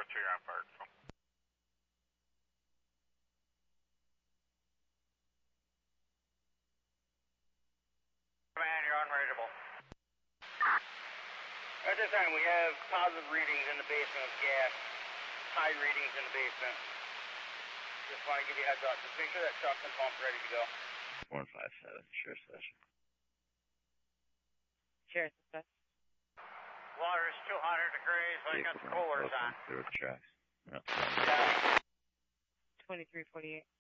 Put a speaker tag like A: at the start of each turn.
A: That's who you're on fire from. Command, you're unreadable.
B: At this time, we have positive readings in the basement of gas. High readings in the basement. Just want to give you a heads up. Just make sure that truck's and pump's ready to go.
C: 157, Sheriff's Station.
D: Sheriff's Station.
A: Water is 200 degrees, but I got the coolers on.
C: Through the tracks. No,
D: 2348.